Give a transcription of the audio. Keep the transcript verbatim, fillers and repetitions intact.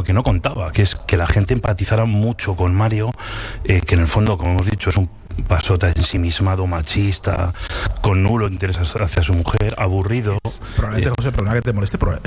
que no contaba, que es que la gente empatizara mucho con Mario, eh, que en el fondo, como hemos dicho, es un pasota ensimismado, machista, con nulo interés hacia su mujer, aburrido. Es, probablemente, eh, José, perdona que te moleste, pero